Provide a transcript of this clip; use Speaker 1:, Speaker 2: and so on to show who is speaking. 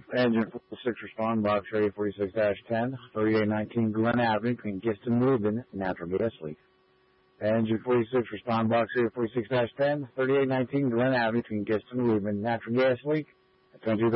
Speaker 1: Engine 46 respond, box area 46-10, 3819 Glen Avenue between Giston and Rubin, natural gas leak. Engine 46 respond, box area 46-10, 3819 Glen Avenue between Giston and Rubin, natural gas leak. Attend to